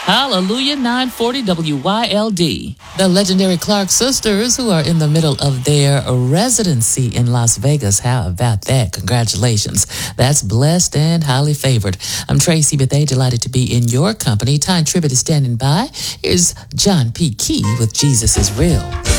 Hallelujah 940 WYLD. The legendary Clark sisters, who are in the middle of their residency in Las Vegas. How about that? Congratulations. That's blessed and highly favored. I'm Tracy Bethea, delighted to be in your company. Tyne Tribbett is standing by. Here's John P. Key with Jesus is Real.